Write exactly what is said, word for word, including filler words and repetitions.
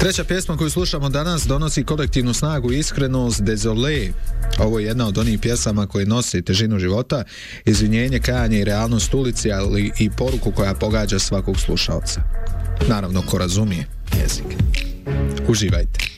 Treća pjesma koju slušamo danas donosi kolektivnu snagu i iskrenost. Désolé. Ovo je jedna od onih pjesama koje nosi težinu života, izvinjenje, kajanje i realnost ulici, ali i poruku koja pogađa svakog slušaoca. Naravno, ko razumije jezik. Uživajte.